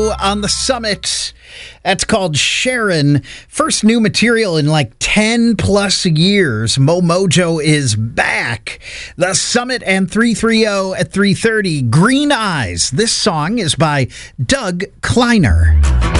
On the Summit. That's called Sharon. First new material in like 10 plus years. Mojo is back. The Summit and 330 at 3:30. Green Eyes. This song is by Doug Kleiner.